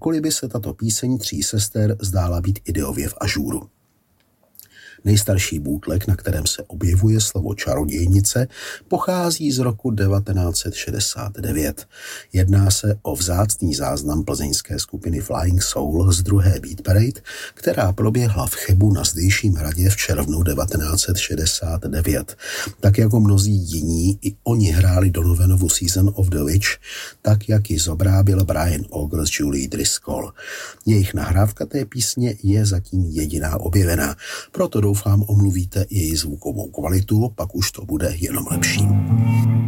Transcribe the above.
jakkoliv by se tato píseň Tří sester zdála být ideově v ažúru. Nejstarší bootleg, na kterém se objevuje slovo čarodějnice, pochází z roku 1969. Jedná se o vzácný záznam plzeňské skupiny Flying Soul z druhé Beat Parade, která proběhla v Chebu na zdejším hradě v červnu 1969. Tak jako mnozí jiní, i oni hráli Donovanovu Season of the Witch, tak jak ji zobrábil Brian Auger s Julie Driscoll. Jejich nahrávka té písně je zatím jediná objevená, proto doufám omluvíte její zvukovou kvalitu, pak už to bude jenom lepší.